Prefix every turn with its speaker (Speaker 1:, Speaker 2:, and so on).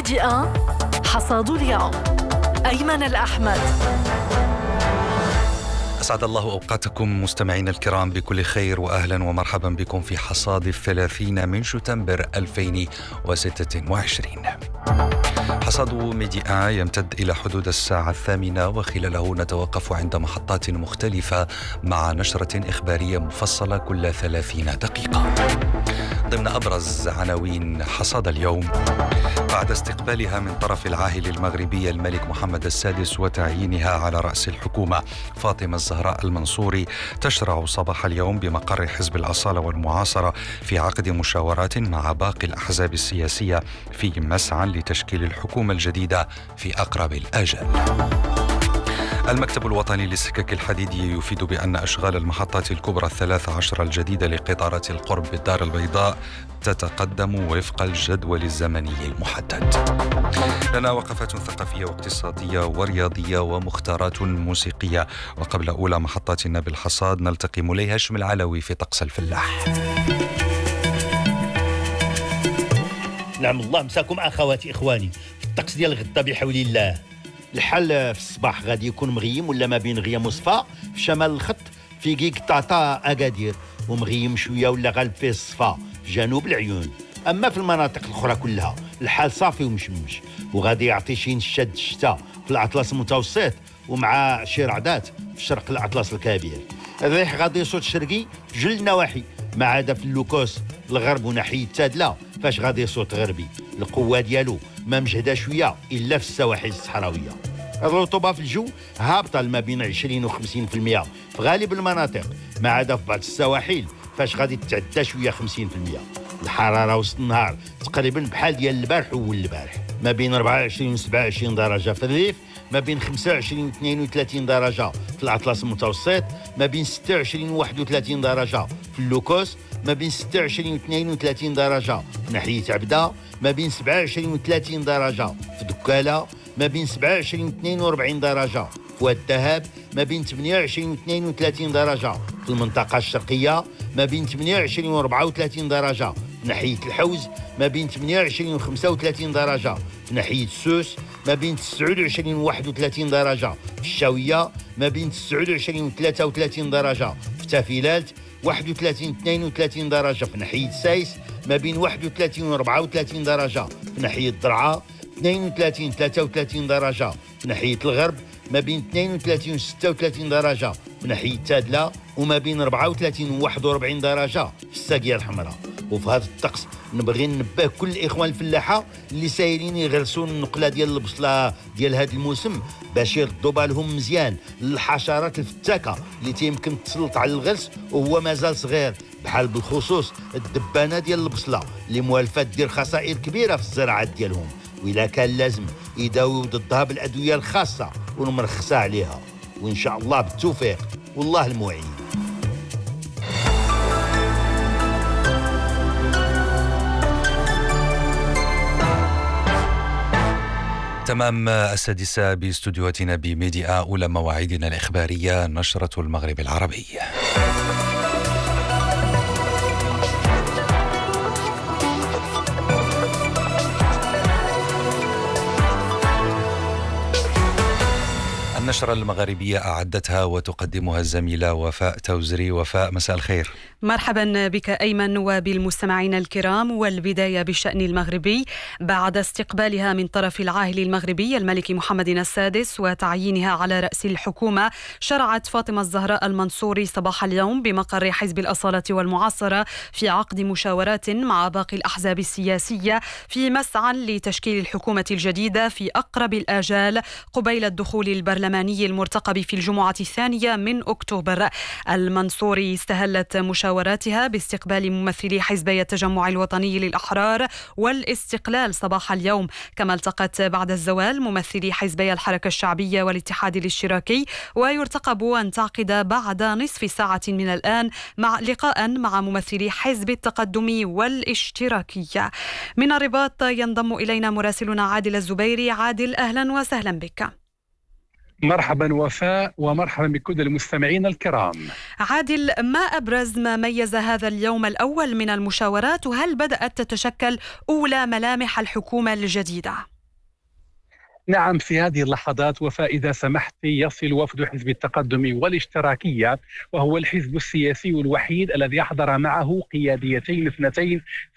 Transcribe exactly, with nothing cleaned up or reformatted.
Speaker 1: ميديا حصاد اليوم. أيمن الأحمد.
Speaker 2: أسعد الله أوقاتكم مستمعين الكرام بكل خير، وأهلا ومرحبا بكم في حصاد الثلاثين من شتنبر ألفين وستة وعشرين. حصاد ميديا يمتد إلى حدود الساعة الثامنة، وخلاله نتوقف عند محطات مختلفة مع نشرة إخبارية مفصلة كل ثلاثين دقيقة. ضمن أبرز عناوين حصاد اليوم: بعد استقبالها من طرف العاهل المغربي الملك محمد السادس وتعيينها على رأس الحكومة، فاطمة الزهراء المنصوري تشرع صباح اليوم بمقر حزب الأصالة والمعاصرة في عقد مشاورات مع باقي الأحزاب السياسية في مسعى لتشكيل الحكومة الجديدة في أقرب الآجال. المكتب الوطني للسكك الحديدية يفيد بأن أشغال المحطات الكبرى الثلاث عشر الجديدة لقطارات القرب بالدار البيضاء تتقدم وفق الجدول الزمني المحدد. لنا وقفات ثقافية واقتصادية ورياضية ومختارات موسيقية، وقبل أولى محطاتنا بالحصاد نلتقي مولاي هاشم العلوي في طقس الفلاح.
Speaker 3: نعم الله مساكم أخواتي إخواني في الطقس ديال غدا بحول الله. الحل في الصباح غادي يكون مغيم ولا ما بين غيم وصفا في شمال الخط في كيك طاطا أكادير، ومغيم شويه ولا غالب فيه الصفا في جنوب العيون. اما في المناطق الاخرى كلها الحال صافي ومشمش، وغادي يعطي شي نشاد الشتاء في الاطلس المتوسط ومع شي رعدات في شرق الاطلس الكبير. الريح غادي يصوت شرقي في جل النواحي، ما عدا في اللوكوس الغرب وناحيه تادله فاش غادي يصوت غربي. القوه ديالو ما مجهده شويه الا في السواحل الصحراويه. الرطوبه في الجو هابطه ما بين عشرين و خمسين بالمئة في غالب المناطق، ما عدا في بعض السواحل فاش غادي تتعدى شويه خمسين بالمئة. الحراره وسط النهار تقريبا بحال ديال البارح وول البارح، ما بين أربعة وعشرين و سبعة وعشرين درجه في الريف، ما بين خمسة وعشرين و اثنين وثلاثين درجه في الاطلس المتوسط، ما بين ستة وعشرين و واحد وثلاثين درجه في اللوكوس، ما بين ستة وعشرين و اثنين وثلاثين درجه في ناحيه عبده، ما بين سبعة وعشرين و ثلاثين درجه في دكاله، ما بين سبعة وعشرين و اثنين وأربعين درجه في واد الذهب، ما بين ثمانية وعشرين و اثنين وثلاثين درجه في المنطقه الشرقيه، ما بين ثمانية وعشرين و أربعة وثلاثين درجه في ناحيه الحوز، ما بين ثمانية وعشرين و خمسة وثلاثين درجه في ناحيه السوس، ما بين تسعة وعشرين و واحد وثلاثين درجه في الشاويه، ما بين تسعة وعشرين و ثلاثة وثلاثين درجه في تافيلات، واحد وثلاثين اثنين وثلاثين درجه في ناحيه سايس، ما بين واحد وثلاثين و أربعة وثلاثين درجه في ناحيه الضرعه، اثنين وثلاثين ثلاثة وثلاثين درجه في ناحيه الغرب، ما بين اثنين وثلاثين و ستة وثلاثين درجه في ناحيه تادله، وما بين أربعة وثلاثين و واحد وأربعين درجه في الساقيه الحمراء. وفي هذا الطقس نبغي ننبه كل الاخوان الفلاحه اللي سايرين يغرسوا النقله ديال البصله ديال هذا الموسم باش يردوا بالهم مزيان للحشرات الفتاكه اللي تيمكن تسلط على الغرس وهو مازال صغير، بحال بالخصوص الدبانه ديال البصله اللي موالفه دير خسائر كبيره في الزراعات ديالهم، وإلا كان لازم يداويو ضدها بالادويه الخاصه والمرخصه عليها، وان شاء الله بالتوفيق والله المعين.
Speaker 2: تمام السادسة باستوديوهاتنا بميديا، أولى مواعيدنا الإخبارية نشرة المغرب العربي. النشرة المغربية أعدتها وتقدمها الزميلة وفاء توزري. وفاء، مساء الخير.
Speaker 4: مرحبا بك أيمن وبالمستمعين الكرام. والبداية بالشأن المغربي. بعد استقبالها من طرف العاهل المغربي الملك محمد السادس وتعيينها على رأس الحكومة، شرعت فاطمة الزهراء المنصوري صباح اليوم بمقر حزب الأصالة والمعاصرة في عقد مشاورات مع باقي الأحزاب السياسية في مسعى لتشكيل الحكومة الجديدة في أقرب الآجال قبيل الدخول البرلماني المرتقب في الجمعة الثانية من أكتوبر. المنصوري استهلت مشاوراتها باستقبال ممثلي حزبي التجمع الوطني للأحرار والاستقلال صباح اليوم، كما التقت بعد الزوال ممثلي حزبي الحركة الشعبية والاتحاد الاشتراكي، ويرتقب أن تعقد بعد نصف ساعة من الآن مع لقاء مع ممثلي حزب التقدم والاشتراكية. من الرباط ينضم إلينا مراسلنا عادل الزبيري. عادل، أهلا وسهلا بك.
Speaker 5: مرحبا وفاء، ومرحبا بكل المستمعين الكرام.
Speaker 4: عادل، ما أبرز ما ميز هذا اليوم الأول من المشاورات، وهل بدأت تتشكل أولى ملامح الحكومة الجديدة؟
Speaker 5: نعم، في هذه اللحظات وفاء إذا سمحت يصل وفد حزب التقدم والاشتراكية، وهو الحزب السياسي الوحيد الذي أحضر معه قياديتين اثنتين